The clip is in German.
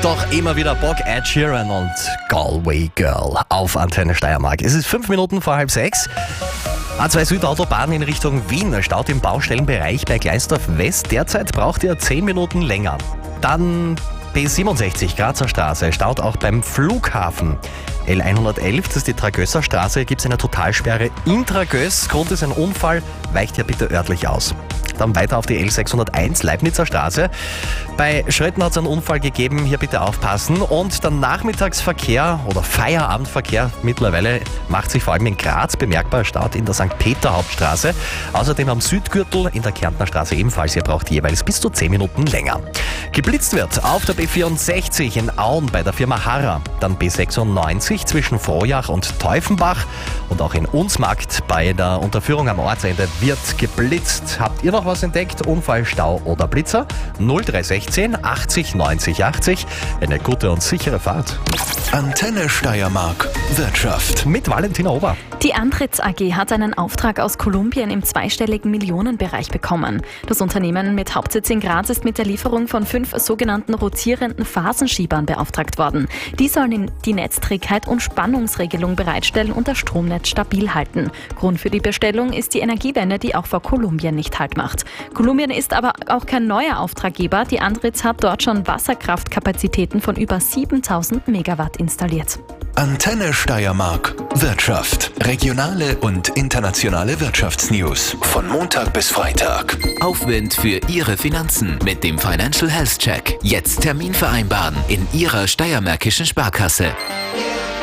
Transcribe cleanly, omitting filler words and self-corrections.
Doch immer wieder Bock, Ed Sheeran und Galway Girl auf Antenne Steiermark. Es ist 5 Minuten vor 5:30. A2 Südautobahn in Richtung Wien staut im Baustellenbereich bei Gleisdorf West. Derzeit braucht ihr 10 Minuten länger. Dann B67 Grazer Straße staut auch beim Flughafen. L111, das ist die Tragösser Straße, gibt es eine Totalsperre in Tragöss. Grund ist ein Unfall, weicht hier bitte örtlich aus. Dann weiter auf die L601 Leibnizer Straße. Bei Schrötten hat es einen Unfall gegeben, hier bitte aufpassen. Und der Nachmittagsverkehr oder Feierabendverkehr mittlerweile macht sich vor allem in Graz bemerkbar, staut in der St. Peter Hauptstraße. Außerdem am Südgürtel in der Kärntner Straße ebenfalls. Ihr braucht jeweils bis zu 10 Minuten länger. Geblitzt wird auf der B64 in Auen bei der Firma Harrer. Dann B96 zwischen Frohjach und Teufenbach. Und auch in Unsmarkt bei der Unterführung am Ortsende wird geblitzt. Habt ihr noch was entdeckt? Unfall, Stau oder Blitzer? 0316 80 90 80. Eine gute und sichere Fahrt. Antenne Steiermark Wirtschaft. Mit Valentina Ober. Die Andritz AG hat einen Auftrag aus Kolumbien im zweistelligen Millionenbereich bekommen. Das Unternehmen mit Hauptsitz in Graz ist mit der Lieferung von 5 sogenannten rotierenden Phasenschiebern beauftragt worden. Die sollen die Netzträgheit und Spannungsregelung bereitstellen und das Stromnetz stabil halten. Grund für die Bestellung ist die Energiewende, die auch vor Kolumbien nicht Halt macht. Kolumbien ist aber auch kein neuer Auftraggeber. Die Andritz hat dort schon Wasserkraftkapazitäten von über 7000 Megawatt installiert. Antenne Steiermark Wirtschaft. Regionale und internationale Wirtschaftsnews. Von Montag bis Freitag. Aufwind für Ihre Finanzen mit dem Financial Health Check. Jetzt Termin vereinbaren in Ihrer steiermärkischen Sparkasse.